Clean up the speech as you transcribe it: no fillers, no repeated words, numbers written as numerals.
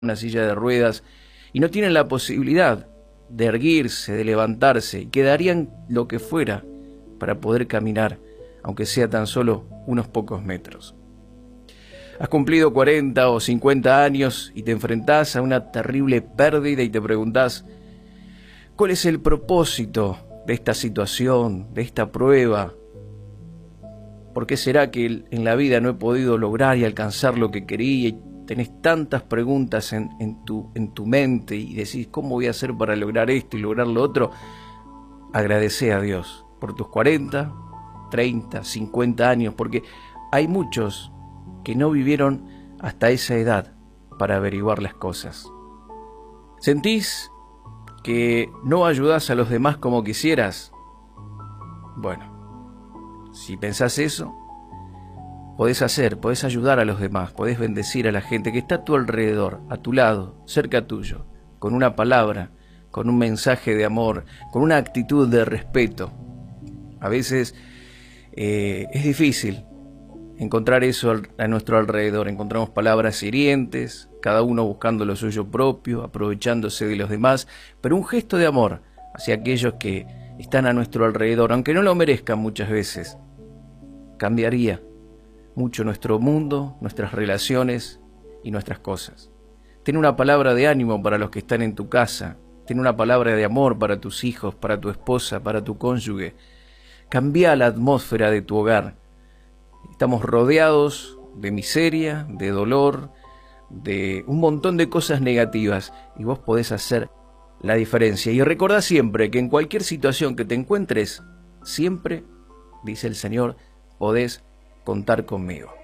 una silla de ruedas y no tienen la posibilidad de erguirse, de levantarse, y que darían lo que fuera para poder caminar, aunque sea tan solo unos pocos metros. Has cumplido 40 o 50 años y te enfrentás a una terrible pérdida y te preguntás, ¿cuál es el propósito de esta situación, de esta prueba? ¿Por qué será que en la vida no he podido lograr y alcanzar lo que quería? Y tenés tantas preguntas en tu mente y decís, ¿cómo voy a hacer para lograr esto y lograr lo otro? Agradecé a Dios por tus 40, 30, 50 años, porque hay muchos que no vivieron hasta esa edad para averiguar las cosas. ¿Sentís que no ayudás a los demás como quisieras? Bueno, si pensás eso, podés ayudar a los demás, podés bendecir a la gente que está a tu alrededor, a tu lado, cerca tuyo, con una palabra, con un mensaje de amor, con una actitud de respeto. A veces es difícil encontrar eso a nuestro alrededor. Encontramos palabras hirientes, cada uno buscando lo suyo propio, aprovechándose de los demás, pero un gesto de amor hacia aquellos que están a nuestro alrededor, aunque no lo merezcan muchas veces, cambiaría mucho nuestro mundo, nuestras relaciones y nuestras cosas. Ten una palabra de ánimo para los que están en tu casa, ten una palabra de amor para tus hijos, para tu esposa, para tu cónyuge. Cambia la atmósfera de tu hogar. Estamos rodeados de miseria, de dolor, de un montón de cosas negativas y vos podés hacer la diferencia. Y recordá siempre que en cualquier situación que te encuentres, siempre, dice el Señor, podés contar conmigo.